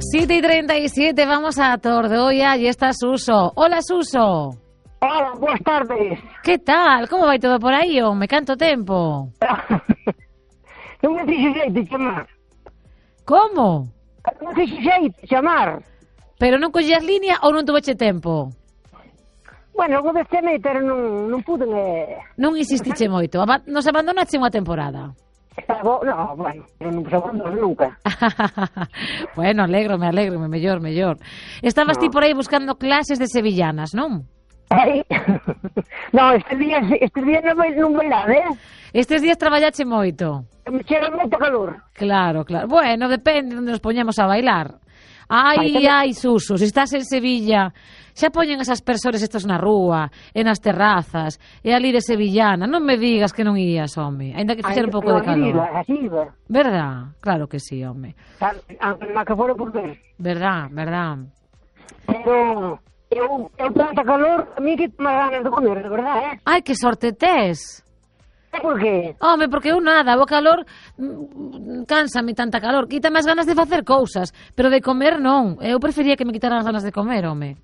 7:37, vamos a Tordoia y está Suso. Hola, Suso. Hola, boas tardes. Que tal? Como vai todo por aí, me canto tempo? Non me fixo xeito de chamar. Como? Non me fixo xeito de chamar. Pero non collías línea ou non tuveche tempo? Bueno, algo deste me, pero non pude. Non insistiche moito. Nos abandonache unha temporada. No, bueno, non se abandono nunca. Bueno, alégrome, mellor. Estabas ti por aí buscando clases de sevillanas, non? No, estes días non bailade, Estes días traballache moito. Me chega moito calor. Claro. Bueno, depende onde nos poñemos a bailar. Ai, Suso, se estás en Sevilla, xa poñen esas aspersores estos na rúa, e nas terrazas, e ali de sevillana. Non me digas que non irías, home, ainda que fixera un pouco de calor. Iba. Verdad? Claro que sí, home. Aunque má que fora por ver. Verdad. Pero eu tanta calor, a mí que me ganas de comer, de verdad, Ai, que sorte tes. Por qué? Home, porque eu nada, o calor cánsame tanta calor, quítame as ganas de facer cousas, pero de comer non. Eu prefería que me quitaran as ganas de comer, home.